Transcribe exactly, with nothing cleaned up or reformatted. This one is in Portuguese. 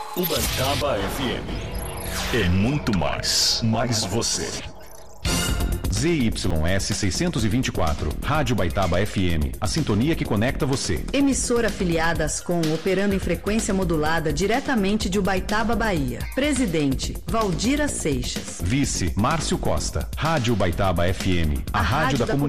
Ubaitaba F M é muito mais, mais você. Z Y S seiscentos e vinte e quatro, Rádio Ubaitaba F M, a sintonia que conecta você. Emissora afiliada Ascom, operando em frequência modulada diretamente de Ubaitaba, Bahia. Presidente, Valdira Seixas. Vice, Márcio Costa. Rádio Ubaitaba F M, a, a rádio, rádio da, da comunidade.